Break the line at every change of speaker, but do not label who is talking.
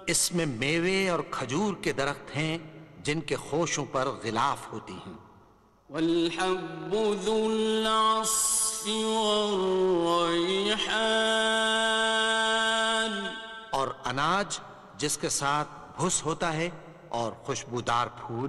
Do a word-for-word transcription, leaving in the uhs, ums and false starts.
इसमें मेवे और खजूर के दरख्त हैं जिनके खोशों पर गिलाफ होती हैं।
वल्हब्बु ज़ुल अस्फ़ि वर्रैहान,
और अनाज जिसके साथ भुस होता है और खुशबूदार फूल।